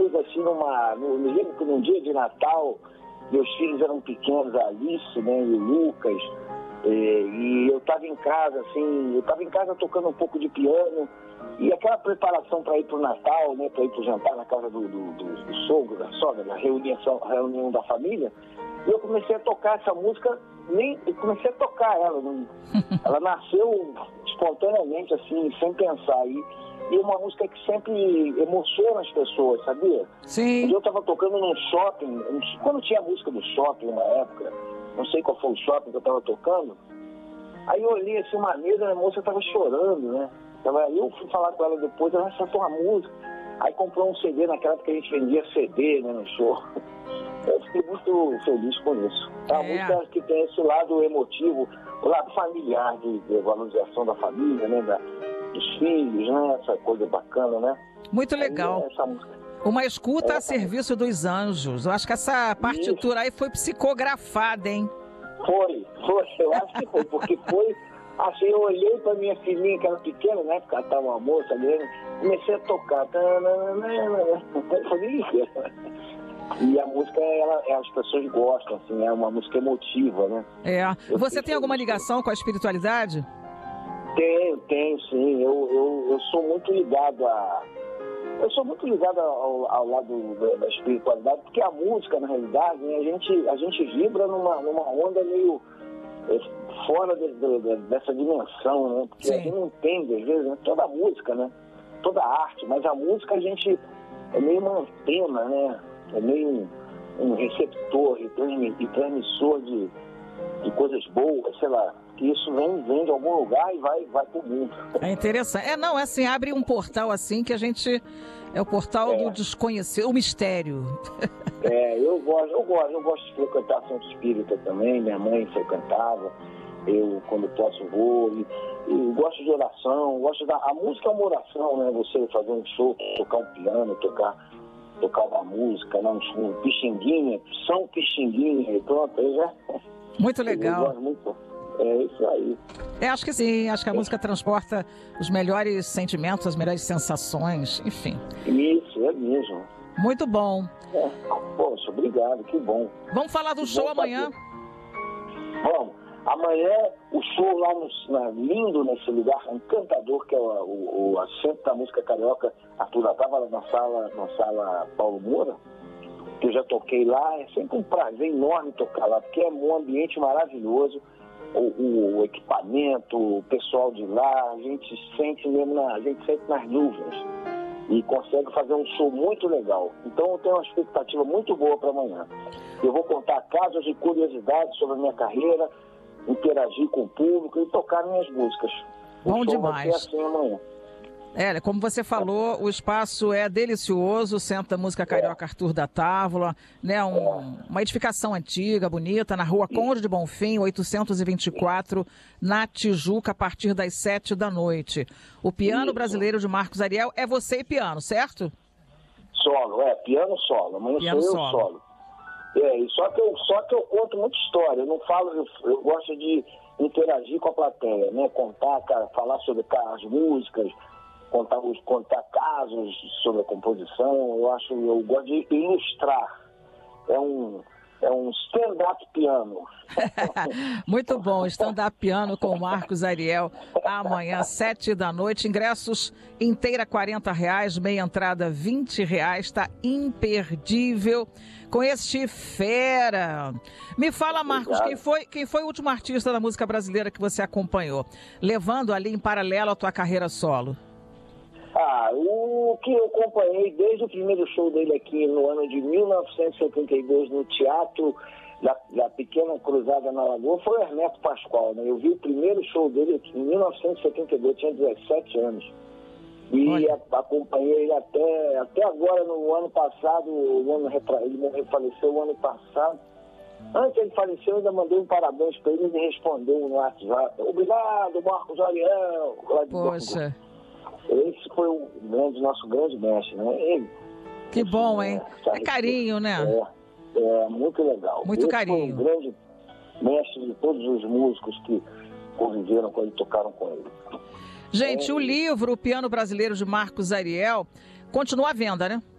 pus assim me lembro que num dia de Natal, meus filhos eram pequenos, a Alice, né, e o Lucas, e eu estava em casa, assim, tocando um pouco de piano, e aquela preparação para ir pro Natal, né, para ir pro jantar na casa do sogro, da sogra, na reunião da família, e eu comecei a tocar essa música, eu comecei a tocar ela, ela nasceu espontaneamente, assim, sem pensar, e é uma música que sempre emociona as pessoas, sabia? Sim. Eu estava tocando num shopping, quando tinha a música do shopping na época, não sei qual foi o shopping que eu estava tocando, aí eu olhei assim uma mesa, a moça estava chorando, né? Aí eu fui falar com ela depois, ela cantou uma música, aí comprou um CD, naquela época a gente vendia CD, né, no show. Eu fiquei muito feliz com isso. É uma música que tem esse lado emotivo, o lado familiar, de valorização da família, né, dos filhos, né, essa coisa bacana, né? Muito legal. Essa música. Uma escuta a serviço dos anjos. Eu acho que essa partitura aí foi psicografada, hein? Foi, eu acho que foi, porque foi, assim, eu olhei pra minha filhinha, que era pequena, né, porque ela estava uma moça ali, comecei a tocar, eu falei, e a música, as pessoas gostam, assim, é uma música emotiva, né? Você tem alguma ligação com a espiritualidade? Tenho, sim, eu sou muito ligado ao lado da espiritualidade, porque a música, na realidade, né, a gente vibra numa onda meio fora dessa dimensão, né? Porque a gente não entende, às vezes, né, toda a música, né? Toda a arte, mas a música a gente é meio uma antena, né? É meio um receptor e transmissor de coisas boas, sei lá, que isso vem de algum lugar e vai pro mundo. É interessante. Assim, abre um portal assim que a gente... É o portal do desconhecido, o mistério. Eu gosto de frequentar centro espírita também, minha mãe frequentava, eu quando posso vou, e gosto de oração, a música é uma oração, né? Você fazer um show, tocar um piano, tocar uma música, né? Um pixinguinha, São Pixinguinha, e pronto, aí já... Muito legal. Eu gosto muito. É isso aí. Acho que sim, acho que a música transporta os melhores sentimentos, as melhores sensações, enfim. Isso, é mesmo. Muito bom. Poxa, obrigado, que bom. Vamos falar do show amanhã? Vamos. Amanhã, o show lá lindo nesse lugar encantador, que é o Centro da Música Carioca, Arthur estava na sala Paulo Moura, que eu já toquei lá, é sempre um prazer enorme tocar lá, porque é um ambiente maravilhoso, o equipamento, o pessoal de lá, a gente sente nas nuvens e consegue fazer um show muito legal. Então eu tenho uma expectativa muito boa para amanhã. Eu vou contar casos e curiosidades sobre a minha carreira, interagir com o público e tocar minhas músicas. Bom demais. Vai ser assim amanhã. Como você falou, o espaço é delicioso, o Centro da Música Carioca Arthur da Távola, né? Uma edificação antiga, bonita, na rua Conde de Bonfim, 824, na Tijuca, a partir das 7 da noite. O piano brasileiro de Marcos Ariel é você e piano, certo? Solo, piano solo. Amanhã piano sou eu solo. Só que eu conto muita história, eu não falo, eu gosto de interagir com a plateia, né? Falar sobre as músicas, contar casos sobre a composição, eu gosto de ilustrar. É um stand-up piano. Muito bom, stand-up piano com o Marcos Ariel, amanhã, 7 da noite, ingressos inteira R$40, meia entrada R$20, está imperdível com este fera. Me fala, Marcos, quem foi o último artista da música brasileira que você acompanhou, levando ali em paralelo a tua carreira solo? O que eu acompanhei desde o primeiro show dele aqui no ano de 1972 no Teatro da Pequena Cruzada na Lagoa foi o Hermeto Pascoal, né? Eu vi o primeiro show dele aqui em 1972, eu tinha 17 anos. E acompanhei ele até agora, no ano passado, ele faleceu o ano passado. Antes ele faleceu, eu ainda mandei um parabéns para ele e ele respondeu no WhatsApp. Obrigado, Marcos Ariel. Poxa. Esse foi nosso grande mestre, né? Ele. Que bom, hein? É carinho, né? Muito legal. Muito carinho. Foi um grande mestre de todos os músicos que conviveram com ele, tocaram com ele. Gente, o livro O Piano Brasileiro de Marcos Ariel continua à venda, né?